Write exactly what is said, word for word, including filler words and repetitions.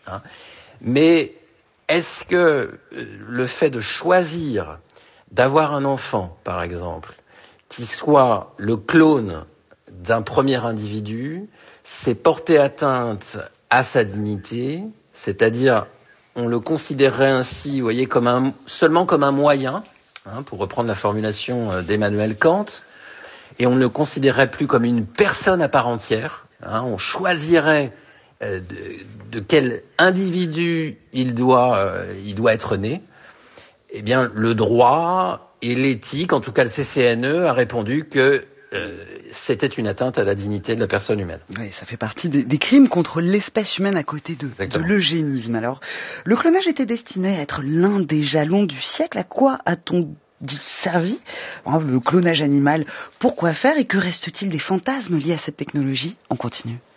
Hein. Mais est-ce que le fait de choisir d'avoir un enfant, par exemple, qui soit le clone d'un premier individu, c'est porter atteinte à sa dignité, c'est-à-dire on le considérerait ainsi, vous voyez, comme un, seulement comme un moyen, hein, pour reprendre la formulation d'Emmanuel Kant, et on ne le considérerait plus comme une personne à part entière. Hein, on choisirait euh, de, de quel individu il doit, euh, il doit être né. Eh bien, le droit et l'éthique, en tout cas le C C N E, a répondu que euh, c'était une atteinte à la dignité de la personne humaine. Oui, ça fait partie des, des crimes contre l'espèce humaine à côté de, de l'eugénisme. Alors, le clonage était destiné à être l'un des jalons du siècle. À quoi a-t-on dit servi, le clonage animal? Pourquoi faire? Et que reste-t-il des fantasmes liés à cette technologie? On continue.